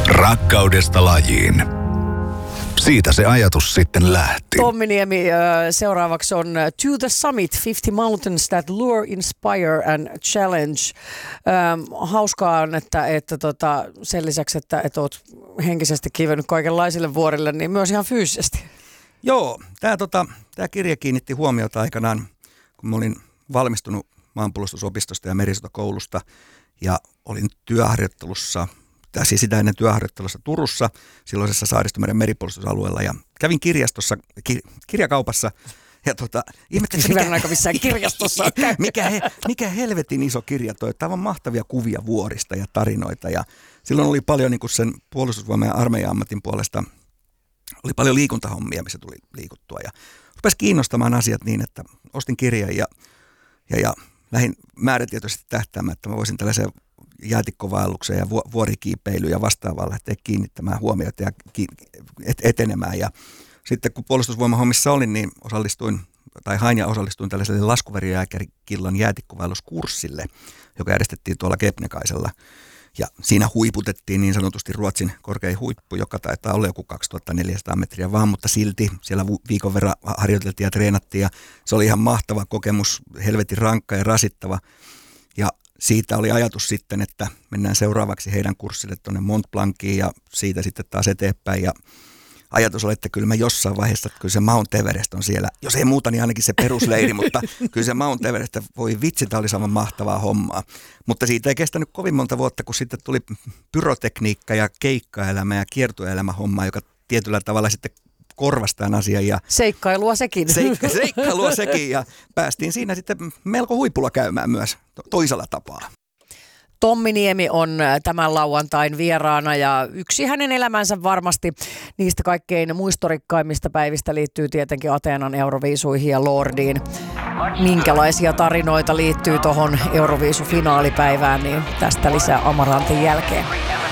Rakkaudesta lajiin. Siitä se ajatus sitten lähti. Tommi Niemi, seuraavaksi on To the Summit, 50 Mountains That Lure, Inspire and Challenge. Hauskaa on, että sen lisäksi, että olet henkisesti kivennyt kaikenlaisille vuorille, niin myös ihan fyysisesti. Joo, tämä kirja kiinnitti huomiota aikanaan, kun mä olin valmistunut maanpuolustusopistosta ja merisotakoulusta ja olin työharjoittelussa, tai siis sitä ennen työharjoittelussa Turussa, silloisessa Saaristomeren meripuolustusalueella, ja kävin kirjastossa, kirjakaupassa, ja ihmettelin, Hyvän aika missään kirjastossa. mikä helvetin iso kirja toi, aivan mahtavia kuvia vuorista ja tarinoita, ja silloin oli paljon niin kuin sen puolustusvoiman ja armeijan ammatin puolesta, oli paljon liikuntahommia, missä tuli liikuttua, ja rupesi kiinnostamaan asiat niin, että ostin kirjan ja lähdin määrätietoisesti tähtäämään, että mä voisin tällaiseen jäätikkovaellukseen ja vuorikiipeilyyn ja vastaavaan lähteä kiinnittämään huomiota ja etenemään. Ja sitten kun puolustusvoimahommissa olin, niin osallistuin tällaiselle laskuvarjojääkärikillan jäätikkovaelluskurssille, joka järjestettiin tuolla Kebnekaisella. Ja siinä huiputettiin niin sanotusti Ruotsin korkein huippu, joka taitaa olla joku 2400 metriä vaan, mutta silti siellä viikon verran harjoiteltiin ja treenattiin. Ja se oli ihan mahtava kokemus, helvetin rankka ja rasittava. Ja siitä oli ajatus sitten, että mennään seuraavaksi heidän kurssille tuonne Mont Blanciin ja siitä sitten taas eteenpäin. Ja ajatus oli, että kyllä mä jossain vaiheessa, että kyllä se Mount Everest on siellä, jos ei muuta, niin ainakin se perusleiri, mutta kyllä se Mount Everest, voi vitsi, tämä olisi aivan mahtavaa hommaa. Mutta siitä ei kestänyt kovin monta vuotta, kun sitten tuli pyrotekniikka ja keikkaelämä ja kiertoelämä homma, joka tietyllä tavalla sitten korvastaan asian. Ja seikkailua sekin. Seikkailua sekin ja päästiin siinä sitten melko huipulla käymään myös toisella tapaa. Tommi Niemi on tämän lauantain vieraana ja yksi hänen elämänsä varmasti niistä kaikkein muistorikkaimmista päivistä liittyy tietenkin Ateenan Euroviisuihin ja Lordiin. Minkälaisia tarinoita liittyy tuohon Euroviisu-finaalipäivään, niin tästä lisää Amarantin jälkeen.